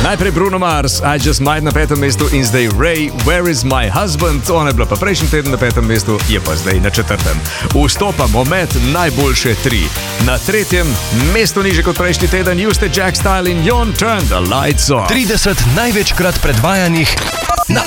Najprej Bruno Mars, I Just Might na 5. mestu in zdaj Ray, Where Is My Husband? Ona je bila pa prejšnji teden na 5. mestu, je pa zdaj na 4. Vstopamo med najboljše 3. Na 3. mestu niže kot prejšnji teden Juste, Jack Style in Jon Turn the Lights On. 30 največkrat predvajanih na